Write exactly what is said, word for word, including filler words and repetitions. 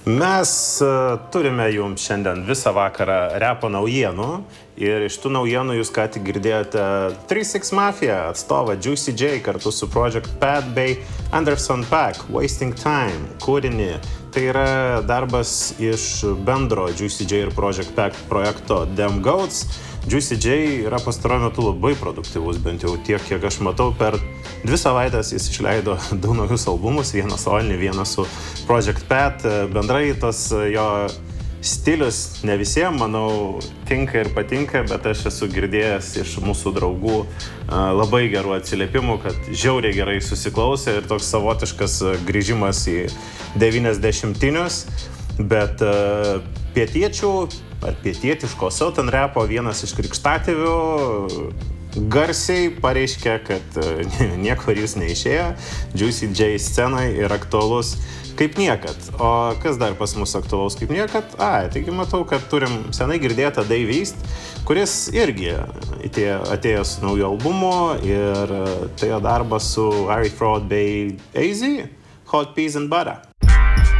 Mes uh, turime jums šiandien visą vakarą repo naujienų ir iš tų naujienų jūs ką tik girdėjote three six Mafia atstovą Juicy J kartu su Project Pat bei Anderson .Paak Wasting Time kūrinį. Tai yra darbas iš bendro Juicy J ir Project Pat projekto Damn Goats. Juicy J yra pastaruoju metu labai produktyvus, bent jau tiek, kiek aš matau. Per dvi savaitės jis išleido du naujus albumus, vieną solinį, vieną su Project Pat. Bendrai tas jo stilius ne visiems, manau, tinka ir patinka, bet aš esu girdėjęs iš mūsų draugų labai gerų atsiliepimų, kad žiauriai gerai susiklausė ir toks savotiškas grįžimas į devyniasdešimtinius, bet pietiečių ar pietietiško Southern rapo vienas iš krikštatėvių garsiai pareiškė, kad niekur jis neišėjo, Juicy J scenai ir aktualus kaip niekad. O kas dar pas mus aktualaus kaip niekad? A, taigi matau, kad turim senai girdėtą Dave East, kuris irgi atėjo, atėjo su nauju albumu ir tai jo darbas su Harry Fraud bei A Z, Hot Peas and Butter.